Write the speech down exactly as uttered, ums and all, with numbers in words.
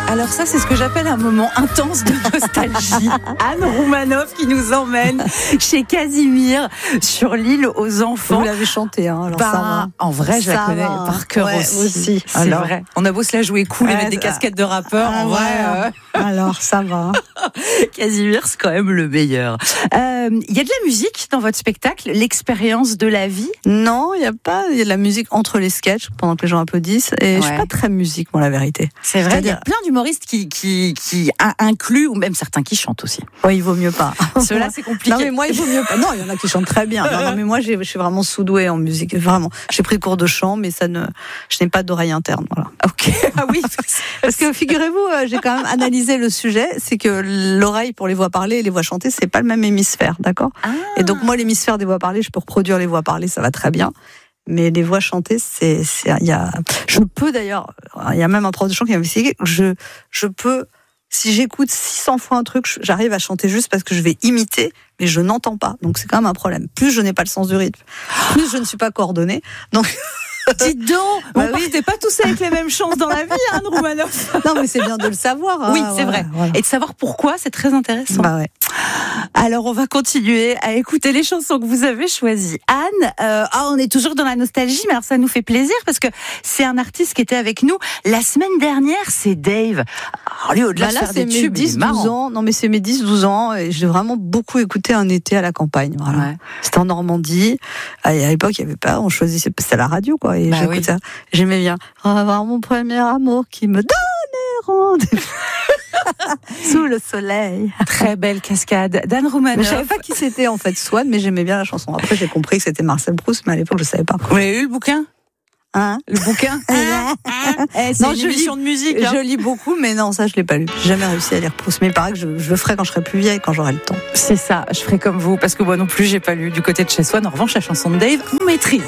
Alors ça, c'est ce que j'appelle un moment intense de nostalgie. Anne Roumanoff qui nous emmène chez Casimir sur l'île aux enfants. Vous l'avez chanté, hein, alors bah, ça va. En vrai, je ça la connais va. par cœur ouais, aussi. aussi. C'est Alors, vrai. On a beau se la jouer cool et ouais, mettre des ça... casquettes de rappeur. Ah, en vrai, ouais. euh... alors ça va. Casimir, c'est quand même le meilleur. Il euh, y a de la musique dans votre spectacle, l'expérience de la vie? Non, il y a pas. Il y a de la musique entre les sketchs pendant que les gens applaudissent. Et ouais. je suis pas très musique, moi, la vérité. C'est vrai. Il y a plein d'humoristes qui qui qui incluent ou même certains qui chantent aussi. Oui, il vaut mieux pas. Cela, c'est compliqué. Non, mais moi, il vaut mieux pas. Non, il y en a qui chantent très bien. Non, non mais moi, j'ai, je suis vraiment sous-douée en musique. Vraiment. J'ai pris cours de chant, mais ça ne, je n'ai pas d'oreille interne. Voilà. Ok. Ah oui. Parce que figurez-vous, j'ai quand même analysé le sujet. C'est que l'oreille pour les voix parlées et les voix chantées, c'est pas le même hémisphère, d'accord? Ah. Et donc moi, l'hémisphère des voix parlées, je peux reproduire les voix parlées, ça va très bien. Mais les voix chantées, c'est, c'est, il y a, je peux d'ailleurs, il y a même un prof de chant qui m'a expliqué que je, je peux, si j'écoute six cents fois un truc, j'arrive à chanter juste parce que je vais imiter, mais je n'entends pas. Donc c'est quand même un problème. Plus je n'ai pas le sens du rythme, plus je ne suis pas coordonnée. Donc dites donc, bah vous oui. partez pas tous avec les mêmes chances dans la vie, Anne Roumanoff. Non, mais c'est bien de le savoir. Hein, oui, c'est voilà, vrai. Voilà. Et de savoir pourquoi, c'est très intéressant. Bah ouais. Alors, on va continuer à écouter les chansons que vous avez choisies. Anne, euh, ah, on est toujours dans la nostalgie, mais alors ça nous fait plaisir parce que c'est un artiste qui était avec nous la semaine dernière, c'est Dave. Alors, lui, au-delà bah là, de faire c'est des mes tubes, dix douze ans. Non, mais c'est mes dix douze ans et j'ai vraiment beaucoup écouté un été à la campagne. Voilà. Ouais. C'était en Normandie. À l'époque, il y avait pas, on choisissait, c'était à la radio, quoi. Et bah j'écoutais oui. ça. J'aimais bien. Avoir mon premier amour qui me donnait rendez-vous. Sous le soleil. Très belle cascade. Dan Roumanoff. Je savais pas qui c'était en fait, Swan, mais j'aimais bien la chanson. Après, j'ai compris que c'était Marcel Proust, mais à l'époque, je savais pas. Vous avez lu le bouquin? Hein? Le bouquin? eh, c'est non, une émission lis, de musique. Hein. Je lis beaucoup, mais non, ça, je l'ai pas lu. J'ai jamais réussi à lire Proust. Mais il paraît que je, je le ferai quand je serai plus vieille, quand j'aurai le temps. C'est ça. Je ferai comme vous, parce que moi non plus, j'ai pas lu du côté de chez Swan. En revanche, la chanson de Dave, on maîtrise.